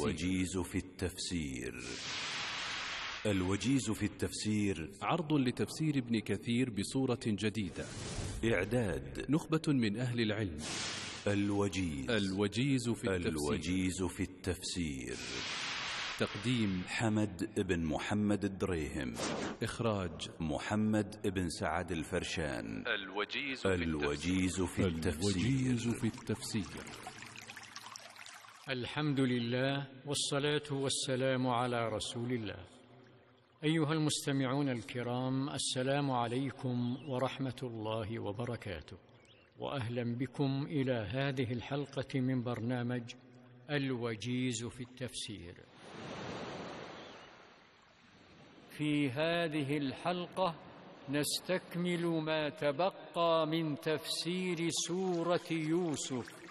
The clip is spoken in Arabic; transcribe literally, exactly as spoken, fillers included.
الوجيز في التفسير. الوجيز في التفسير عرض لتفسير ابن كثير بصورة جديدة. إعداد نخبة من أهل العلم. الوجيز الوجيز في التفسير. الوجيز في التفسير. تقديم حمد بن محمد الدريهم. إخراج محمد بن سعد الفرشان. الوجيز في الوجيز في التفسير. الوجيز في التفسير. الحمد لله والصلاة والسلام على رسول الله. أيها المستمعون الكرام، السلام عليكم ورحمة الله وبركاته، وأهلا بكم إلى هذه الحلقة من برنامج الوجيز في التفسير. في هذه الحلقة نستكمل ما تبقى من تفسير سورة يوسف،